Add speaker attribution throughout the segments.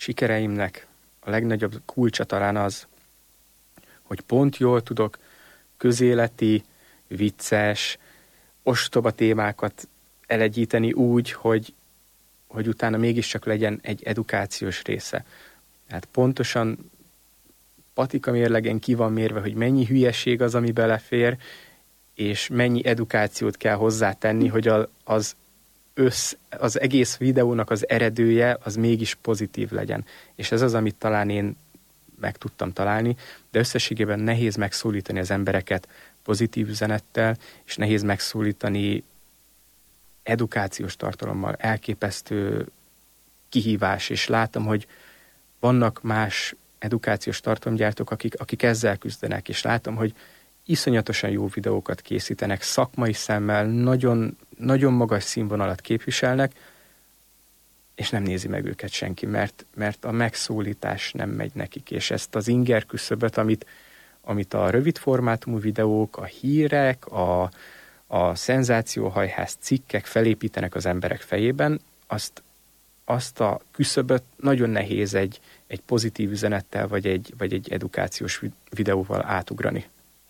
Speaker 1: sikereimnek a legnagyobb kulcsa talán az, hogy pont jól tudok közéleti, vicces, ostoba témákat elegyíteni úgy, hogy utána mégiscsak legyen egy edukációs része. Tehát pontosan patika mérlegen ki van mérve, hogy mennyi hülyeség az, ami belefér, és mennyi edukációt kell hozzátenni, hogy az egész videónak az eredője az mégis pozitív legyen. És ez az, amit talán én meg tudtam találni, de összességében nehéz megszólítani az embereket pozitív üzenettel, és nehéz megszólítani edukációs tartalommal. Elképesztő kihívás, és látom, hogy vannak más edukációs tartalomgyártók, akik ezzel küzdenek, és látom, hogy iszonyatosan jó videókat készítenek, szakmai szemmel, nagyon, nagyon magas színvonalat képviselnek, és nem nézi meg őket senki, mert a megszólítás nem megy nekik, és ezt az inger küszöböt, amit a rövid formátumú videók, a hírek, a szenzációhajhász cikkek felépítenek az emberek fejében, azt a küszöböt nagyon nehéz egy pozitív üzenettel, vagy egy edukációs videóval átugrani.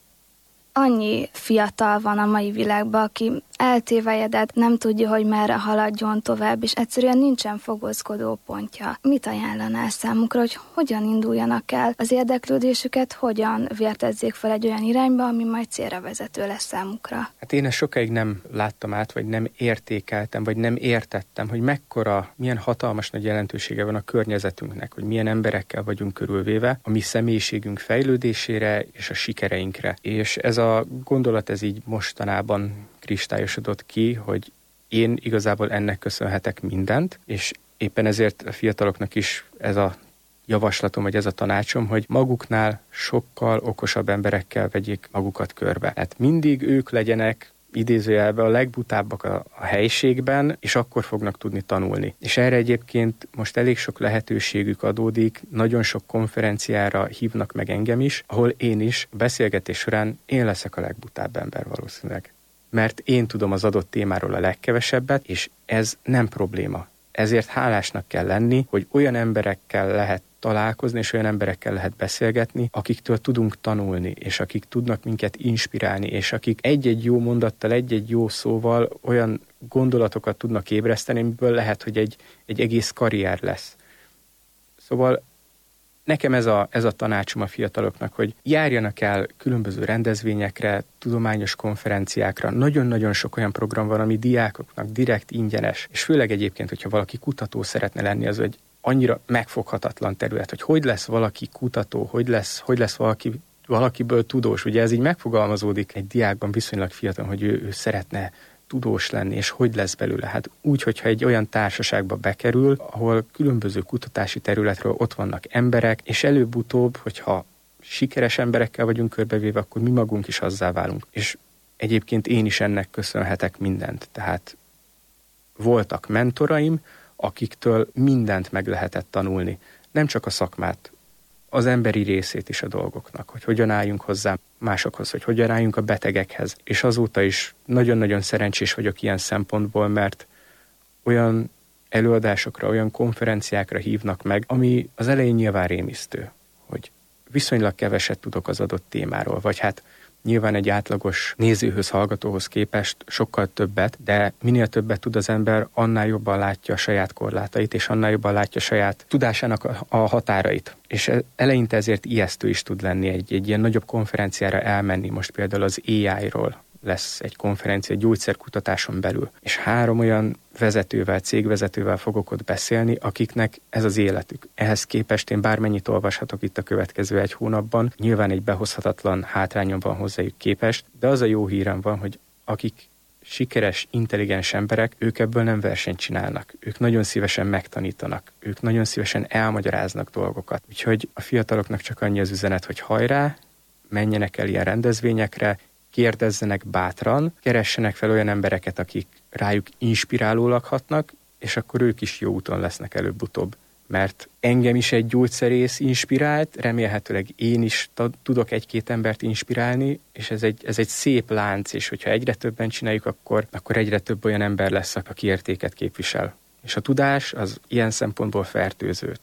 Speaker 2: Annyi fiatal van a mai világban, aki eltévejedett, nem tudja, hogy merre haladjon tovább, és egyszerűen nincsen fogózkodó pontja. Mit ajánlanál számukra, hogy hogyan induljanak el az érdeklődésüket, hogyan vértezzék fel egy olyan irányba, ami majd célra vezető lesz számukra?
Speaker 1: Hát én ezt sokáig nem láttam át, vagy nem értékeltem, vagy nem értettem, hogy milyen hatalmas nagy jelentősége van a környezetünknek, hogy milyen emberekkel vagyunk körülvéve, a mi személyiségünk fejlődésére és a sikereinkre. És ez a gondolat ez így mostanában kristályosodott ki, hogy én igazából ennek köszönhetek mindent, és éppen ezért a fiataloknak is ez a javaslatom, vagy ez a tanácsom, hogy maguknál sokkal okosabb emberekkel vegyék magukat körbe. Hát mindig ők legyenek idézőjelben a legbutábbak a helyiségben, és akkor fognak tudni tanulni. És erre egyébként most elég sok lehetőségük adódik, nagyon sok konferenciára hívnak meg engem is, ahol én is a beszélgetés során én leszek a legbutább ember valószínűleg. Mert én tudom az adott témáról a legkevesebbet, és ez nem probléma. Ezért hálásnak kell lenni, hogy olyan emberekkel lehet találkozni, és olyan emberekkel lehet beszélgetni, akiktől tudunk tanulni, és akik tudnak minket inspirálni, és akik egy-egy jó mondattal, egy-egy jó szóval olyan gondolatokat tudnak ébreszteni, amiből lehet, hogy egy egész karrier lesz. Szóval nekem ez a tanácsom a fiataloknak, hogy járjanak el különböző rendezvényekre, tudományos konferenciákra. Nagyon-nagyon sok olyan program van, ami diákoknak direkt ingyenes. És főleg egyébként, hogyha valaki kutató szeretne lenni, az egy annyira megfoghatatlan terület, hogy lesz valaki kutató, hogy lesz valakiből tudós. Ugye ez így megfogalmazódik egy diákban viszonylag fiatal, hogy ő szeretne tudós lenni, és hogy lesz belőle. Hát úgy, hogyha egy olyan társaságba bekerül, ahol különböző kutatási területről ott vannak emberek, és előbb-utóbb, hogyha sikeres emberekkel vagyunk körbevéve, akkor mi magunk is azzá válunk. És egyébként én is ennek köszönhetek mindent. Tehát voltak mentoraim, akiktől mindent meg lehetett tanulni. Nem csak a szakmát, az emberi részét is a dolgoknak, hogy hogyan álljunk hozzá másokhoz, hogy hogyan álljunk a betegekhez. És azóta is nagyon-nagyon szerencsés vagyok ilyen szempontból, mert olyan előadásokra, olyan konferenciákra hívnak meg, ami az elején nyilván rémisztő, hogy viszonylag keveset tudok az adott témáról, vagy hát nyilván egy átlagos nézőhöz, hallgatóhoz képest sokkal többet, de minél többet tud az ember, annál jobban látja a saját korlátait, és annál jobban látja a saját tudásának a határait. És eleinte ezért ijesztő is tud lenni egy ilyen nagyobb konferenciára elmenni, most például az AI-ról lesz egy konferencia gyógyszerkutatáson belül, és 3 olyan vezetővel, cégvezetővel fogok ott beszélni, akiknek ez az életük. Ehhez képest én bármennyit olvashatok itt a következő 1 hónapban, nyilván egy behozhatatlan hátrányom van hozzájuk képest, de az a jó hírem van, hogy akik sikeres, intelligens emberek, ők ebből nem versenyt csinálnak. Ők nagyon szívesen megtanítanak, ők nagyon szívesen elmagyaráznak dolgokat. Úgyhogy a fiataloknak csak annyi az üzenet, hogy hajrá, menjenek el ilyen rendezvényekre, kérdezzenek bátran, keressenek fel olyan embereket, akik rájuk inspirálólag hatnak, és akkor ők is jó úton lesznek előbb-utóbb. Mert engem is egy gyógyszerész inspirált, remélhetőleg én is tudok 1-2 embert inspirálni, és ez egy szép lánc, és hogyha egyre többen csináljuk, akkor egyre több olyan ember lesz, aki értéket képvisel. És a tudás az ilyen szempontból fertőző.